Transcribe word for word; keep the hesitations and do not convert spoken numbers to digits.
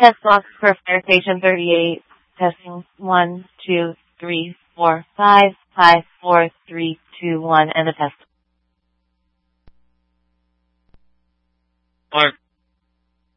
Test box for Fire Station thirty-eight. Testing one, two, three, four, five, five, four, three, two, one, and the test. Mark.